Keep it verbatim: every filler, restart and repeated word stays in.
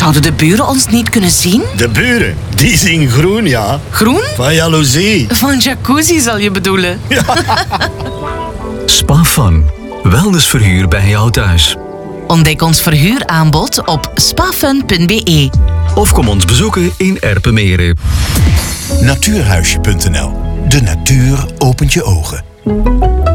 Zouden de buren ons niet kunnen zien? De buren, die zien groen, ja. Groen? Van jaloezie. Van jacuzzi zal je bedoelen. Spa Fun. Wellnessverhuur bij jou thuis. Ontdek ons verhuuraanbod op spafun punt be. Of kom ons bezoeken in Erpenmeren. Natuurhuisje punt n l. De natuur opent je ogen.